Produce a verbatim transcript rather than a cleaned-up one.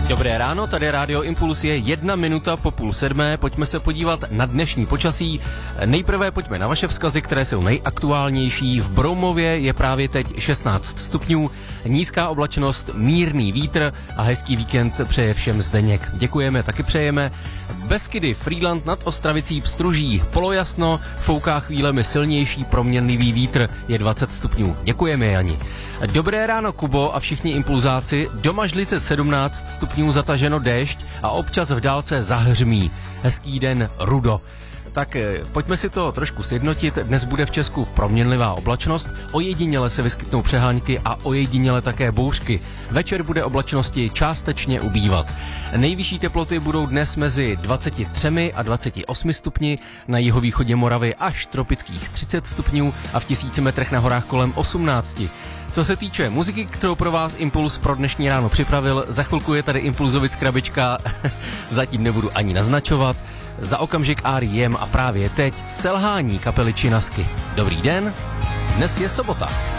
Dobré ráno, tady Rádio Impuls je jedna minuta po půl sedmé. Pojďme se podívat na dnešní počasí. Nejprve pojďme na vaše vzkazy, které jsou nejaktuálnější. V Broumově je právě teď šestnáct stupňů, nízká oblačnost, mírný vítr a hezký víkend přeje všem Zdeněk. Děkujeme, taky přejeme. Beskydy, Frýdlant nad Ostravicí Pstruží, polojasno, fouká chvílemi silnější proměnlivý vítr, je dvacet stupňů. Děkujeme, Jani. Dobré ráno, Kubo a všichni impulzáci. Domažlice sedmnáct stupňů, zataženo déšť a občas v dálce zahřmí. Hezký den, Rudo. Tak pojďme si to trošku sjednotit. Dnes bude v Česku proměnlivá oblačnost, ojediněle se vyskytnou přehánky a ojediněle také bouřky. Večer bude oblačnosti částečně ubývat. Nejvyšší teploty budou dnes mezi dvaceti třemi a dvaceti osmi stupni, na jihovýchodě Moravy až tropických třicet stupňů a v tisíci metrech na horách kolem osmnácti. Co se týče muziky, kterou pro vás Impuls pro dnešní ráno připravil, za chvilku je tady Impulzovic krabička, zatím nebudu ani naznačovat. Za okamžik R E M a právě teď selhání kapely Činasky. Dobrý den, dnes je sobota.